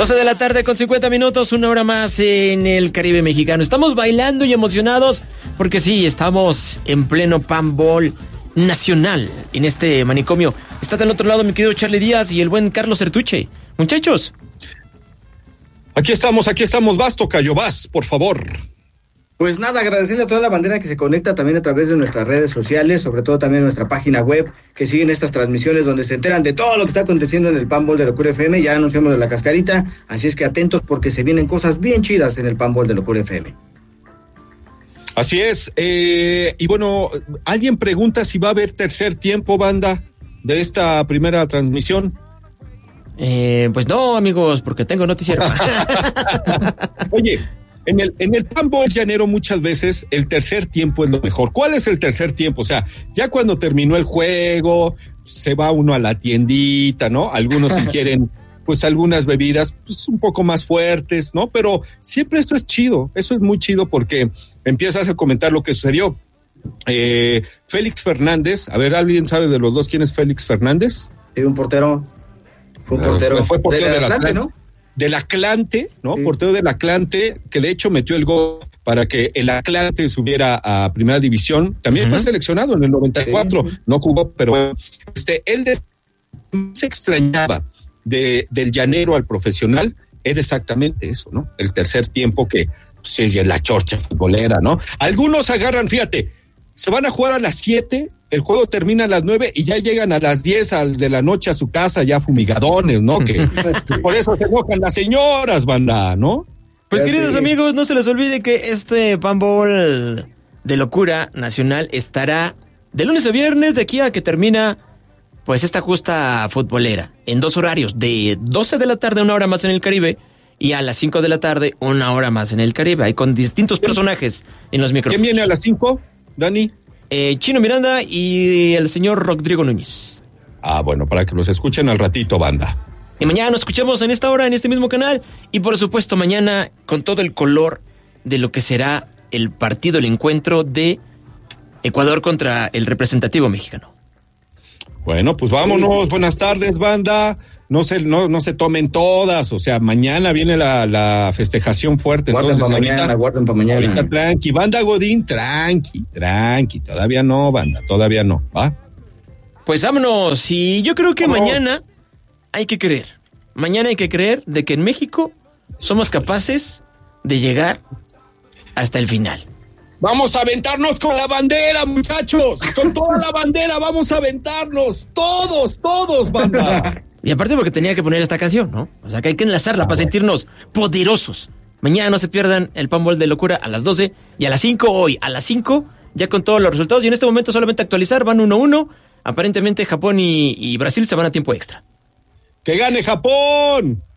12 de la tarde con 50 minutos, una hora más en el Caribe mexicano. Estamos bailando y emocionados porque sí, estamos en pleno Panball nacional en este manicomio. Está del otro lado mi querido Charlie Díaz y el buen Carlos Sertuche. Muchachos. Aquí estamos, vas, tocayo, vas, por favor. Pues nada, agradecerle a toda la bandera que se conecta también a través de nuestras redes sociales, sobre todo también nuestra página web, que siguen estas transmisiones donde se enteran de todo lo que está aconteciendo en el Panball de Locura FM. Ya anunciamos de la cascarita, así es que atentos porque se vienen cosas bien chidas en el Panball de Locura FM. Así es, y bueno, alguien pregunta si va a haber tercer tiempo, banda, de esta primera transmisión. Pues no, amigos, porque tengo noticiero. Oye, en el Panball llanero muchas veces el tercer tiempo es lo mejor. ¿Cuál es el tercer tiempo? O sea, ya cuando terminó el juego, se va uno a la tiendita, ¿no? Algunos ingieren pues algunas bebidas pues un poco más fuertes, ¿no? Pero siempre esto es chido, eso es muy chido porque empiezas a comentar lo que sucedió. Félix Fernández, a ver, ¿alguien sabe de los dos quién es Félix Fernández? Sí, un portero. Fue un portero. Fue portero del Atlante, ¿no? Del Atlante, ¿no? Sí. Portero del Atlante, que de hecho metió el gol para que el Atlante subiera a Primera División. También fue seleccionado en el 94, no jugó, pero él se extrañaba del llanero al profesional, era exactamente eso, ¿no? El tercer tiempo que pues, es la chorcha futbolera, ¿no? Algunos agarran, fíjate, se van a jugar a las 7, el juego termina a las 9 y ya llegan a las 10 de la noche a su casa ya fumigadones, ¿no? Que por eso se enojan las señoras, banda, ¿no? Pues Ya queridos sí. amigos, no se les olvide que este Panball de Locura Nacional estará de lunes a viernes de aquí a que termina pues esta justa futbolera en 2 horarios, de 12 de la tarde, 1 hora más en el Caribe, y a las 5 de la tarde, 1 hora más en el Caribe, ahí con distintos personajes en los micrófonos. ¿Quién viene a las 5, Dani? Chino Miranda y el señor Rodrigo Núñez. Ah, bueno, para que los escuchen al ratito, banda. Y mañana nos escuchamos en esta hora, en este mismo canal, y por supuesto mañana con todo el color de lo que será el partido, el encuentro de Ecuador contra el representativo mexicano. Bueno, pues vámonos, buenas tardes, banda. No se tomen todas, o sea, mañana viene la festejación fuerte. Guarden entonces guarden para mañana. Ahorita tranqui, banda Godín, tranqui, todavía no, banda, todavía no, ¿va? Pues vámonos, y yo creo que mañana hay que creer. Mañana hay que creer de que en México somos capaces de llegar hasta el final. Vamos a aventarnos con la bandera, muchachos, con toda la bandera, vamos a aventarnos, todos, banda. Y aparte porque tenía que poner esta canción, ¿no? O sea que hay que enlazarla para sentirnos poderosos. Mañana no se pierdan el Panball de Locura a las 12 y a las 5 hoy, a las 5 ya con todos los resultados. Y en este momento solamente actualizar, van 1-1. Aparentemente Japón y Brasil se van a tiempo extra. ¡Que gane Japón!